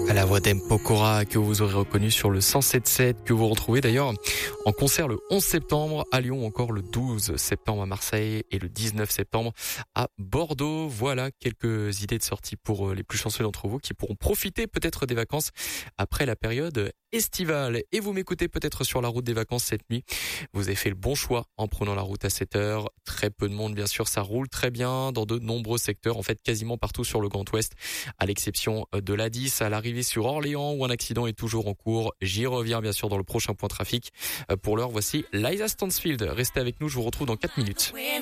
À la voix d'Mpokora que vous aurez reconnu sur le 107.7, que vous retrouvez d'ailleurs en concert le 11 septembre à Lyon, encore le 12 septembre à Marseille et le 19 septembre à Bordeaux. Voilà quelques idées de sortie pour les plus chanceux d'entre vous qui pourront profiter peut-être des vacances après la période estivale. Et vous m'écoutez peut-être sur la route des vacances cette nuit. Vous avez fait le bon choix en prenant la route à 7 heures. Très peu de monde, bien sûr, ça roule très bien dans de nombreux secteurs, en fait quasiment partout sur le Grand Ouest, à l'exception de l'A10 à l'arrivée sur Orléans où un accident est toujours en cours. J'y reviens bien sûr dans le prochain point trafic. Pour l'heure, voici Liza Stansfield. Restez avec nous, je vous retrouve dans 4 minutes.